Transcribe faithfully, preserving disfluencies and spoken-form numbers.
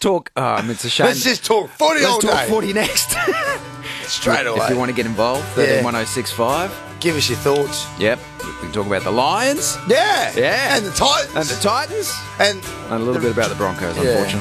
talk. Um, it's a shame. Let's just talk footy all Let's talk day. footy next. Straight away. If you want to get involved, thirteen one oh six five. Give us your thoughts. Yep. We can talk about the Lions Yeah. Yeah. And the Titans. and the Titans And and a little bit about the Broncos, Yeah. unfortunately.